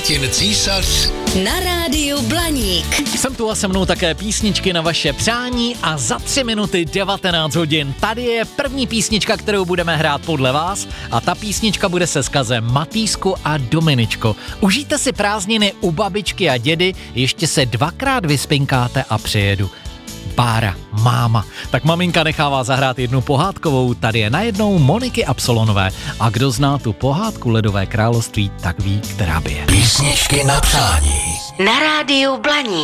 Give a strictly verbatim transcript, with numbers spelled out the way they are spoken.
Martin Císař na rádiu Blaník. Jsem tu a se mnou také písničky na vaše přání a za tři minuty devatenáct hodin. Tady je první písnička, kterou budeme hrát podle vás a ta písnička bude se skazem Matýsku a Dominičko. Užijte si prázdniny u babičky a dědy, ještě se dvakrát vyspinkáte a přijedu. Bára, máma. Tak maminka nechává zahrát jednu pohádkovou, tady je najednou Moniky Absolonové. A kdo zná tu pohádku Ledové království, tak ví, která by je. Písničky na přání. Na rádiu Blaník.